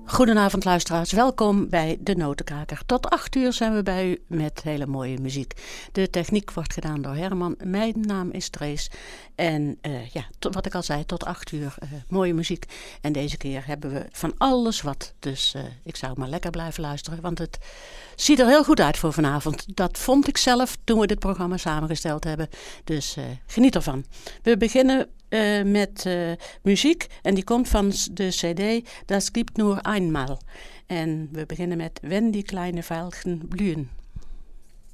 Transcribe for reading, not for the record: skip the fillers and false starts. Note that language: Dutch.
Goedenavond luisteraars, welkom bij De Notenkraker. Tot 8 uur zijn we bij u met hele mooie muziek. De techniek wordt gedaan door Herman, mijn naam is Trace. En wat ik al zei, tot 8 uur mooie muziek. En deze keer hebben we van alles wat. Dus ik zou maar lekker blijven luisteren, want het ziet er heel goed uit voor vanavond. Dat vond ik zelf toen we dit programma samengesteld hebben. Dus geniet ervan. We beginnen met muziek en die komt van de cd Das gibt nur einmal. En we beginnen met Wenn die kleine Veilchen blühen.